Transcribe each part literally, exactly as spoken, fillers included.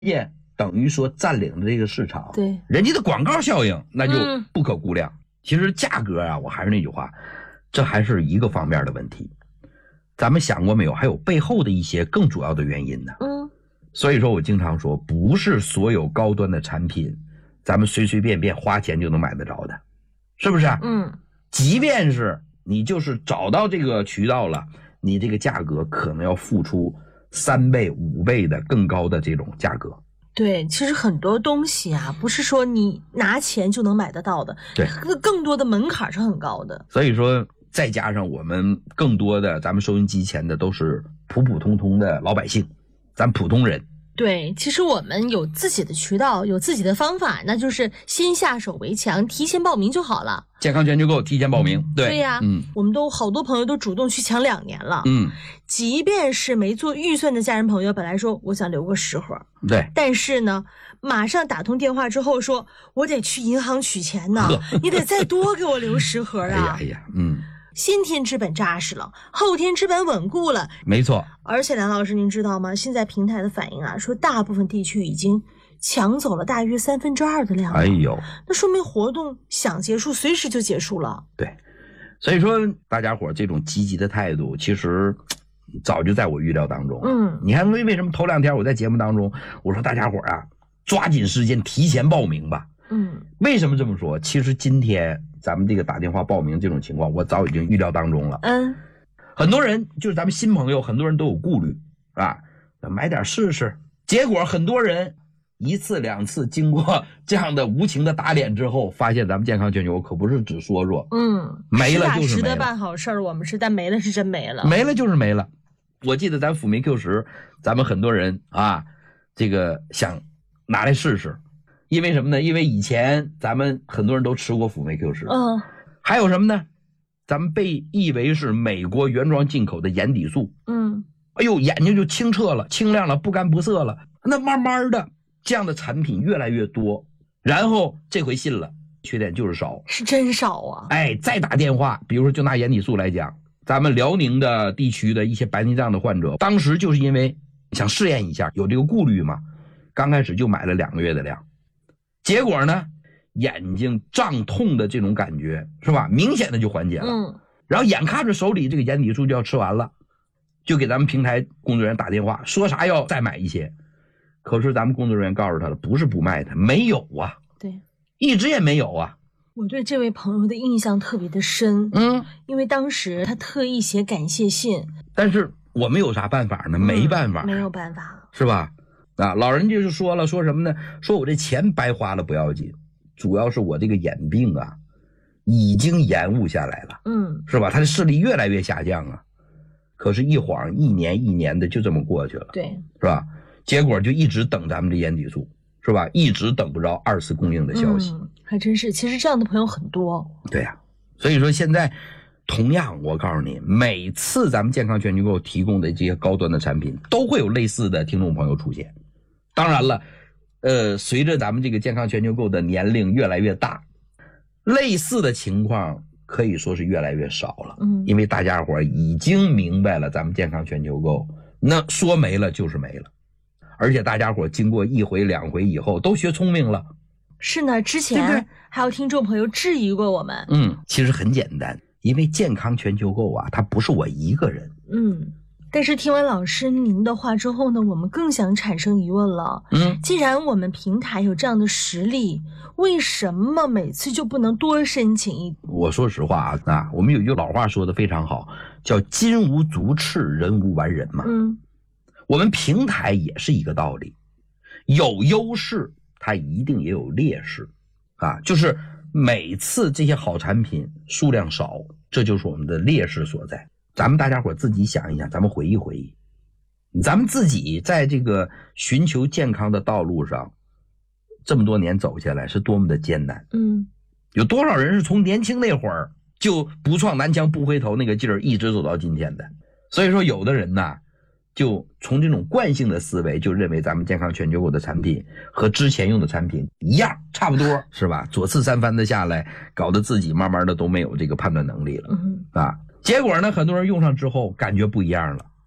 业等于说占领了这个市场， 对， 人家的广告效应那就不可估量。嗯、其实价格啊，我还是那句话，这还是一个方面的问题。咱们想过没有？还有背后的一些更主要的原因呢。 嗯， 所以说我经常说，不是所有高端的产品，咱们随随便便花钱就能买得着的，是不是啊？ 嗯， 即便是你就是找到这个渠道了，你这个价格可能要付出三倍、五倍的更高的这种价格。 对，其实很多东西啊，不是说你拿钱就能买得到的， 对， 更多的门槛是很高的。 所以说。再加上我们更多的咱们收音机前的都是普普通通的老百姓，咱普通人。 对，其实我们有自己的渠道，有自己的方法，那就是先下手为强，提前报名就好了。 健康全球购提前报名，对对呀、啊， 嗯， 我们都好多朋友都主动去抢两年了， 嗯， 即便是没做预算的家人朋友，本来说我想留个十盒， 对， 但是呢，马上打通电话之后说，我得去银行取钱呢，你得再多给我留十盒啊！ 哎呀，哎呀，嗯。 先天之本扎实了，后天之本稳固了， 没错。 而且梁老师您知道吗？现在平台的反应啊，说大部分地区已经抢走了大约三分之二的量了。 哎呦， 那说明活动想结束随时就结束了。 对，所以说大家伙这种积极的态度其实早就在我预料当中。 嗯， 你看为什么头两天我在节目当中我说大家伙啊，抓紧时间提前报名吧。 嗯，为什么这么说？其实今天咱们这个打电话报名这种情况，我早已经预料当中了。 嗯， 很多人就是咱们新朋友，很多人都有顾虑啊，买点试试。结果很多人一次两次经过这样的无情的打脸之后，发现咱们健康全球可不是只说说， 嗯， 没了就是没了。 实打实的办好事儿，我们是，但没了是真没了， 没了就是没了。我记得咱辅酶 Q 十，咱们很多人啊，这个想拿来试试。因为什么呢？因为以前咱们很多人都吃过辅酶 Q 十， 嗯， 还有什么呢？咱们被誉为是美国原装进口的眼底素， 嗯， 哎呦，眼睛就清澈了、清亮了、不干不涩了。那慢慢的，这样的产品越来越多，然后这回信了，缺点就是少， 是真少啊！ 哎，再打电话，比如说就拿眼底素来讲，咱们辽宁的地区的一些白内障的患者，当时就是因为想试验一下，有这个顾虑嘛，刚开始就买了两个月的量。结果呢，眼睛胀痛的这种感觉是吧，明显的就缓解了。 嗯， 然后眼看着手里这个眼底素就要吃完了，就给咱们平台工作人员打电话，说啥要再买一些。可是咱们工作人员告诉他了，不是不卖他，没有啊， 对， 一直也没有啊。 我对这位朋友的印象特别的深， 嗯， 因为当时他特意写感谢信， 但是我们有啥办法呢？没办法、 嗯，没有办法， 是吧？啊，老人就是说了，说什么呢？说我这钱白花了不要紧，主要是我这个眼病啊，已经延误下来了， 嗯， 是吧？他的视力越来越下降啊。可是，一晃一年一年的就这么过去了， 对， 是吧？结果就一直等咱们这眼底素，是吧？一直等不着二次供应的消息， 嗯，还真是。其实这样的朋友很多， 对呀、啊。所以说现在，同样我告诉你，每次咱们健康全球购提供的这些高端的产品，都会有类似的听众朋友出现。当然了，呃，随着咱们这个健康全球购的年龄越来越大，类似的情况可以说是越来越少了。 嗯， 因为大家伙已经明白了咱们健康全球购，那说没了就是没了。而且大家伙经过一回两回以后，都学聪明了。 是呢，之前对对还有听众朋友质疑过我们。 嗯，其实很简单，因为健康全球购啊，它不是我一个人。 嗯。但是听完老师您的话之后呢，我们更想产生疑问了。 嗯， 既然我们平台有这样的实力，为什么每次就不能多申请一？ 我说实话啊，啊，我们有一句老话说的非常好，叫金无足赤，人无完人嘛。 嗯， 我们平台也是一个道理，有优势它一定也有劣势啊，就是每次这些好产品数量少，这就是我们的劣势所在。咱们大家伙自己想一想，咱们回忆回忆，咱们自己在这个寻求健康的道路上这么多年走下来是多么的艰难。 嗯， 有多少人是从年轻那会儿就不撞南墙不回头那个劲儿一直走到今天的。所以说有的人呢，就从这种惯性的思维就认为咱们健康全球购的产品和之前用的产品一样差不多，是吧？左次三番的下来，搞得自己慢慢的都没有这个判断能力了。 嗯， 啊，结果呢，很多人用上之后感觉不一样了，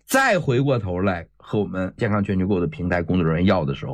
再回过头来和我们健康全球购的平台工作人员要的时候，